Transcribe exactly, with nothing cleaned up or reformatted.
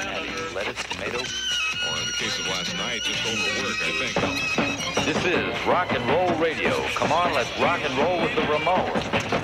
Adding lettuce, tomato. Or in the case of last night, just overwork, I think. This is rock and roll radio. Come on, let's rock and roll with the Ramones.